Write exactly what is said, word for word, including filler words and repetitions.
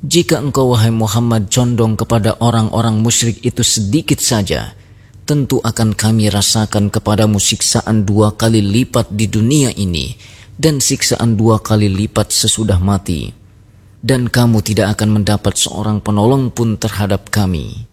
Jika engkau wahai Muhammad condong kepada orang-orang musyrik itu sedikit saja, tentu akan kami rasakan kepadamu siksaan dua kali lipat di dunia ini dan siksaan dua kali lipat sesudah mati. Dan kamu tidak akan mendapat seorang penolong pun terhadap kami.